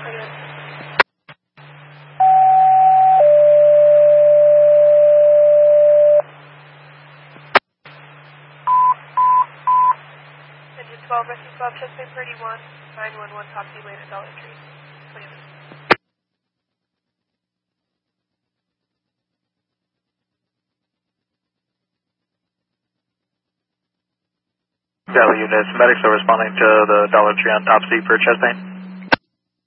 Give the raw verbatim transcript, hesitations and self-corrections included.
Engine twelve, Rescue twelve, Chesapeake thirty-one, nine one one, top lane at Dollar Tree. twenty minutes. Delhi units, medics are responding to the Dollar Tree on top seat for chest pain.